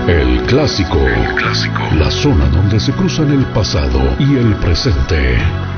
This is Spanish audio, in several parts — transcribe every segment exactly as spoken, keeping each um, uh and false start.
El clásico. El clásico. La zona donde se cruzan el pasado y el presente.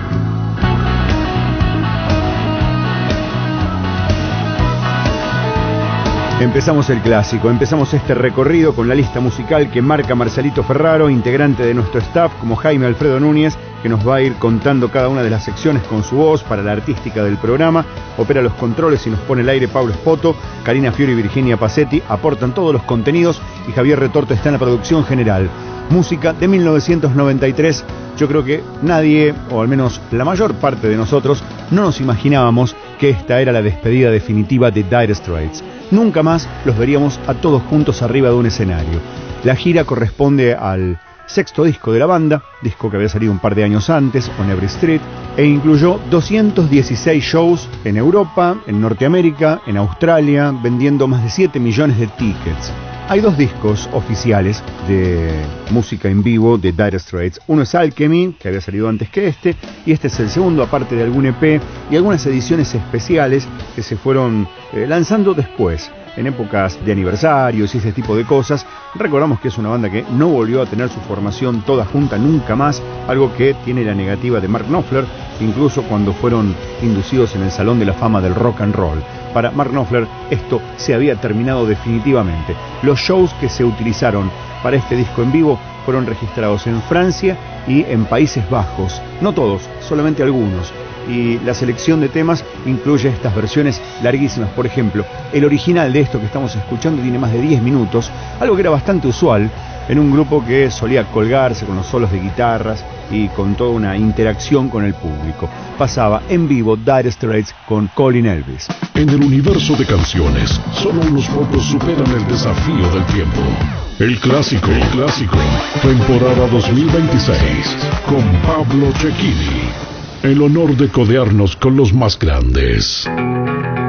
Empezamos el clásico, empezamos este recorrido con la lista musical que marca Marcelito Ferraro, integrante de nuestro staff, como Jaime Alfredo Núñez, que nos va a ir contando cada una de las secciones con su voz para la artística del programa. Opera los controles y nos pone el aire Pablo Espoto, Karina Fiori y Virginia Pacetti aportan todos los contenidos y Javier Retorto está en la producción general. Música de mil novecientos noventa y tres, yo creo que nadie, o al menos la mayor parte de nosotros, no nos imaginábamos que esta era la despedida definitiva de Dire Straits. Nunca más los veríamos a todos juntos arriba de un escenario. La gira corresponde al sexto disco de la banda, disco que había salido un par de años antes, On Every Street, e incluyó doscientos dieciséis shows en Europa, en Norteamérica, en Australia, vendiendo más de siete millones de tickets. Hay dos discos oficiales de música en vivo de Dire Straits. Uno es Alchemy, que había salido antes que este, y este es el segundo, aparte de algún E P y algunas ediciones especiales que se fueron eh, lanzando después, en épocas de aniversarios y ese tipo de cosas. Recordamos que es una banda que no volvió a tener su formación toda junta nunca más, algo que tiene la negativa de Mark Knopfler, incluso cuando fueron inducidos en el Salón de la Fama del Rock and Roll. Para Mark Knopfler esto se había terminado definitivamente. Los shows que se utilizaron para este disco en vivo fueron registrados en Francia y en Países Bajos. No todos, solamente algunos. Y la selección de temas incluye estas versiones larguísimas. Por ejemplo, el original de esto que estamos escuchando tiene más de diez minutos, algo que era bastante usual en un grupo que solía colgarse con los solos de guitarras y con toda una interacción con el público. Pasaba en vivo Dire Straits con Colin Elvis. En el universo de canciones, solo unos pocos superan el desafío del tiempo. El clásico, el clásico, temporada dos mil veintiséis, con Pablo Cecchini. El honor de codearnos con los más grandes.